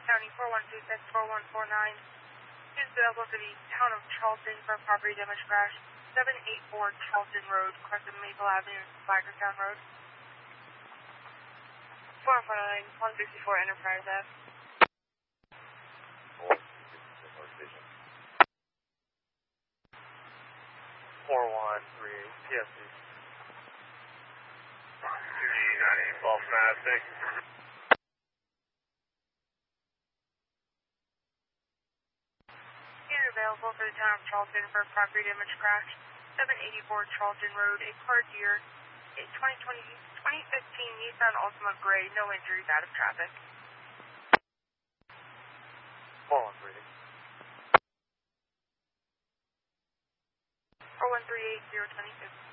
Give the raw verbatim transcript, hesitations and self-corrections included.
County four one two six four one four nine. Is available for the town of Charleston for a property damage crash. seven eighty-four Charleston Road, crossing Maple Avenue, Flaglertown Road. four one four nine, one sixty-four Enterprise Ave. four one three, P S C. two D ninety, Golf Matic. Is available for the town of Charleston for a property damage crash. seven eighty-four Charleston Road, a car deer, a twenty twenty, twenty fifteen Nissan Altima Gray, no injuries out of traffic. four one three. four one three eight zero two six.